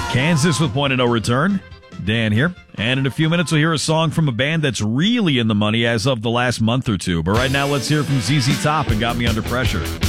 Kansas with Point of No Return. Dan here. And in a few minutes, we'll hear a song from a band that's really in the money as of the last month or two. But right now, let's hear from ZZ Top and Got Me Under Pressure.